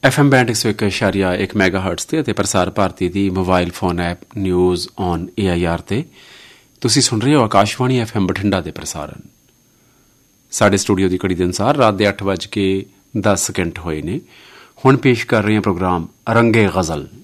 FM band 101.1 ਮੈਗਾਹਰਟਜ਼ ਤੇ ਅਤੇ ਪ੍ਰਸਾਰ ਭਾਰਤੀ ਦੀ mobile phone app news on AIR ਤੇ ਤੁਸੀਂ ਸੁਣ ਰਹੇ ਹੋ ਆਕਾਸ਼ਵਾਣੀ FM ਬਠਿੰਡਾ ਦੇ ਪ੍ਰਸਾਰਣ। ਸਾਡੇ ਸਟੂਡੀਓ ਦੀ ਘੜੀ ਦੇ ਅਨੁਸਾਰ ਰਾਤ ਦੇ 8:10 ਹੋਏ ਨੇ। ਹੁਣ ਪੇਸ਼ ਕਰ ਰਹੇ ਹਾਂ ਪ੍ਰੋਗਰਾਮ ਰੰਗੇ ਗਜ਼ਲ।